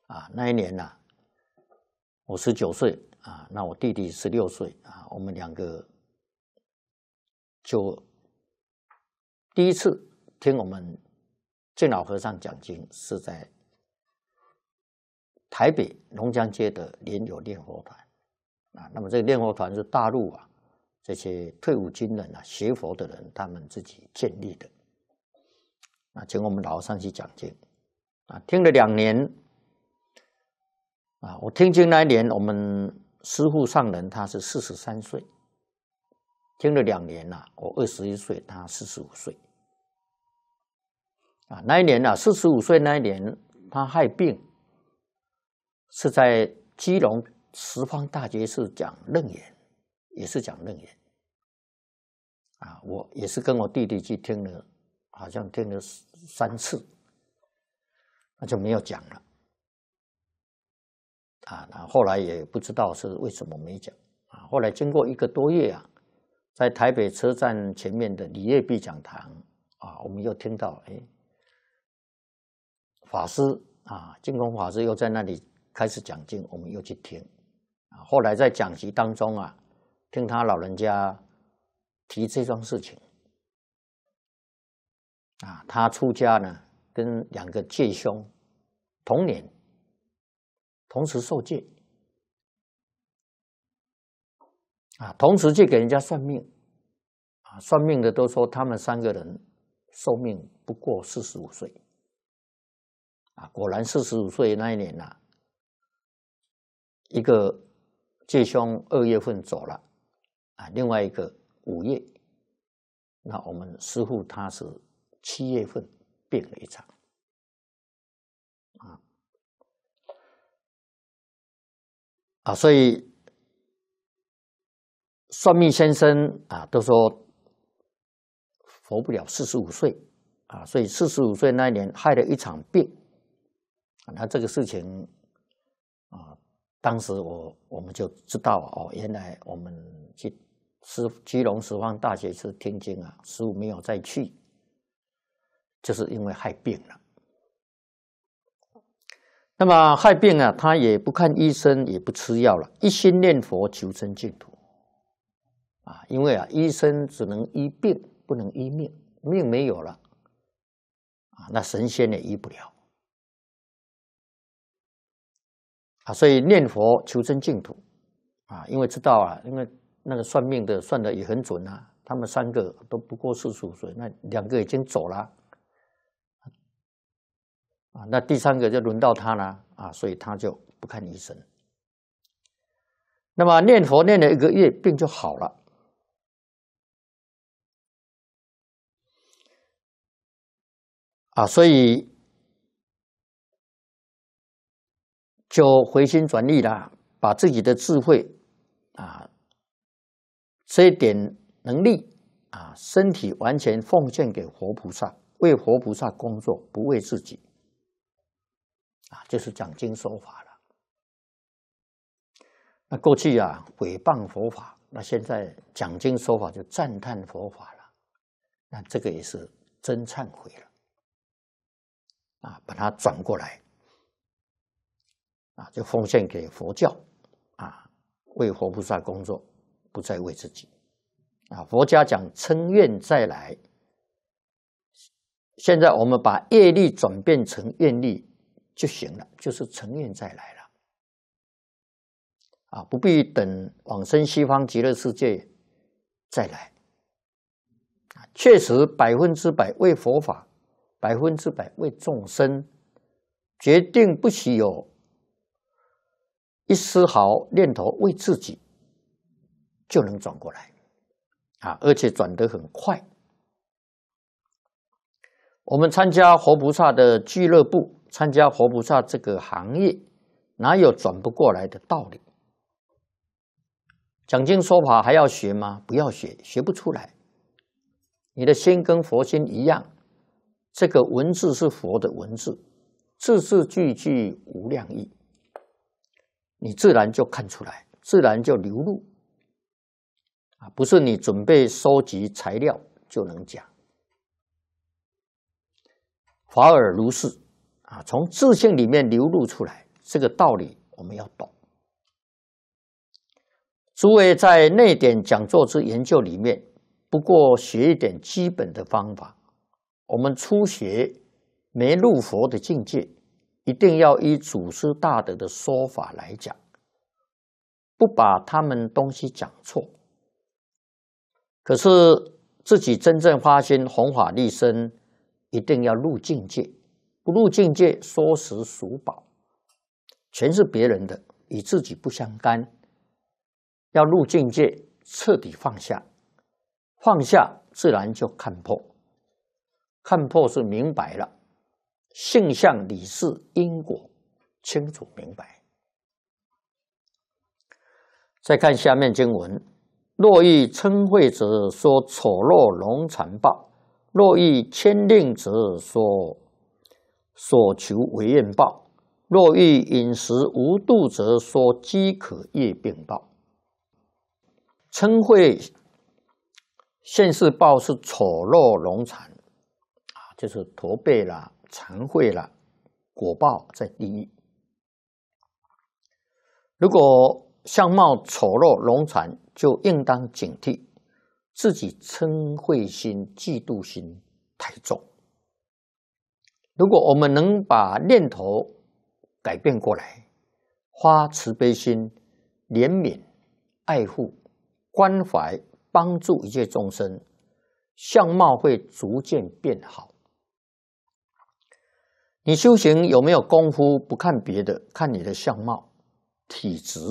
那一年我19岁那我弟弟16岁我们2个就第一次听我们敬老和尚讲经，是在台北龙江街的莲友念佛团那么这个念佛团是大陆这些退伍军人学佛的人他们自己建立的请我们老和尚去讲经听了2年我听经那一年，我们师父上人他是43岁，听了2年我21岁，他45岁那一年45岁那一年他害病，是在基隆十方大觉寺讲楞严，也是讲楞严我也是跟我弟弟去听了，好像听了3次，那就没有讲了那后来也不知道是为什么没讲后来经过1个多月在台北车站前面的李业碧讲堂我们又听到法师净空法师又在那里开始讲经，我们又去听后来在讲习当中听他老人家提这桩事情他出家呢，跟2个戒兄同年同时受戒同时去给人家算命算命的都说他们3个人寿命不过45岁果然45岁那一年一个戒兄2月份走了另外一个5月，那我们师父他是7月份病了一场所以算命先生都说活不了45岁所以45岁那一年害了一场病那这个事情当时我们就知道原来我们去基隆十方大觉寺听经师父没有再去，就是因为害病了。那么害病他也不看医生，也不吃药了，一心念佛求生净土因为医生只能医病，不能医命，命没有了那神仙也医不了所以念佛求生净土因为知道因为那个算命的算的也很准他们3个都不过45岁，那2个已经走了那第3个就轮到他了所以他就不看医生。那么念佛念了1个月，病就好了所以就回心转意了，把自己的智慧这一点能力身体完全奉献给活菩萨，为活菩萨工作，不为自己就是讲经说法了。那过去诽谤佛法，那现在讲经说法就赞叹佛法了，那这个也是真忏悔了把它转过来就奉献给佛教为活菩萨工作，不再为自己佛家讲称愿再来，现在我们把业力转变成愿力就行了，就是成愿再来了不必等往生西方极乐世界再来确实100%为佛法，100%为众生，决定不许有一丝毫念头为自己，就能转过来而且转得很快。我们参加活菩萨的俱乐部，参加活菩萨这个行业，哪有转不过来的道理？讲经说法还要学吗？不要学，学不出来。你的心跟佛心一样，这个文字是佛的文字，字字句句无量义，你自然就看出来，自然就流露不是你准备收集材料就能讲。法尔如是从自性里面流露出来， 这个道理我们要懂。诸位在内典讲座之研究里面，不过学一点基本的方法。我们初学没入佛的境界，一定要依祖师大德的说法来讲，不把他们东西讲错。可是自己真正发心弘法利生，一定要入境界，不入境界说实属宝，全是别人的，与自己不相干。要入境界，彻底放下，放下自然就看破，看破是明白了，性相理事因果清楚明白。再看下面经文，若欲嗔恚者，说丑陋龙残报；若欲牵令者，说所求为愿报；若欲饮食无度者，说饥渴业病报。嗔恚现世报是丑陋龙残就是驼背啦、残秽啦，果报在地狱。如果相貌丑陋龙残，就应当警惕自己嗔恚心、嫉妒心太重。如果我们能把念头改变过来，发慈悲心、怜悯、爱护、关怀、帮助一切众生，相貌会逐渐变好。你修行有没有功夫？不看别的，看你的相貌、体质。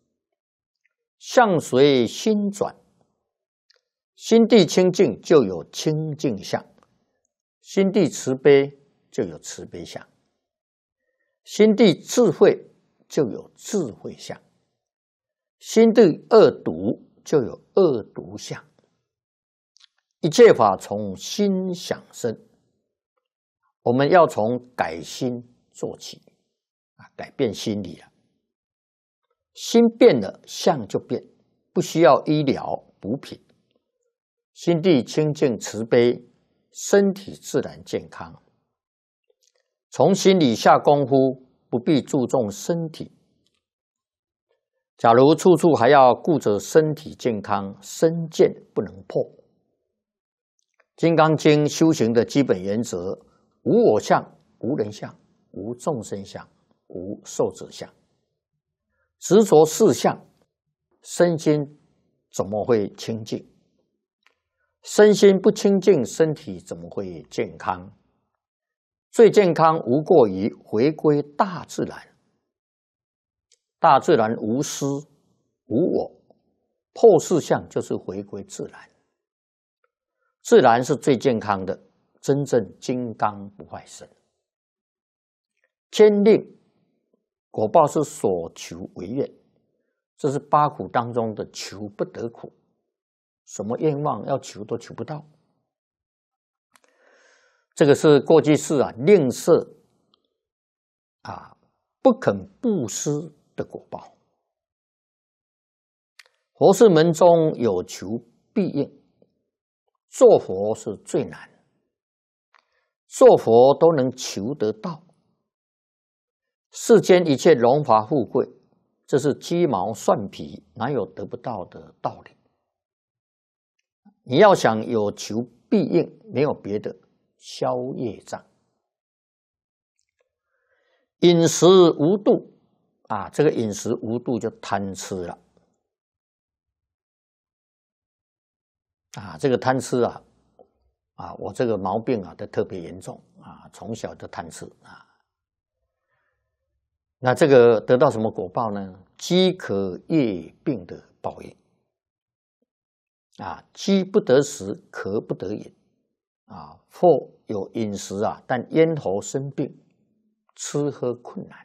相随心转，心地清净就有清净相，心地慈悲就有慈悲相，心地智慧就有智慧相，心地恶毒就有恶毒相。一切法从心想生，我们要从改心做起改变心理了。心变了，相就变，不需要医疗补品。心地清净慈悲，身体自然健康。从心里下功夫，不必注重身体。假如处处还要顾着身体健康，身见不能破。《金刚经》修行的基本原则：无我相、无人相、无众生相、无寿者相。执着四相，身心怎么会清净？身心不清净，身体怎么会健康？最健康无过于回归大自然。大自然无私无我，破四相就是回归自然。自然是最健康的，真正金刚不坏身。坚定果报是所求为愿，这是八苦当中的求不得苦，什么愿望要求都求不到。这个是过去世吝啬不肯布施的果报。佛事门中有求必应，做佛是最难，做佛都能求得到。世间一切荣华富贵，这是鸡毛蒜皮，哪有得不到的道理？你要想有求必应，没有别的，消业障。饮食无度这个饮食无度就贪吃了这个贪吃我这个毛病都特别严重从小就贪吃那这个得到什么果报呢？饥渴业病的报应饥不得食，渴不得饮或有饮食但咽喉生病，吃喝困难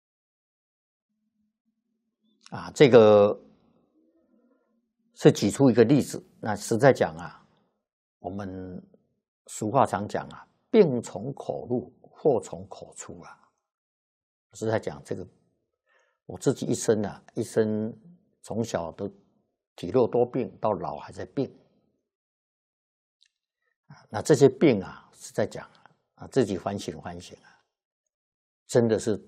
这个是举出一个例子。那实在讲我们俗话常讲病从口入，祸从口出实在讲这个，我自己一生从小都体弱多病，到老还在病那这些病实在讲自己反省反省真的是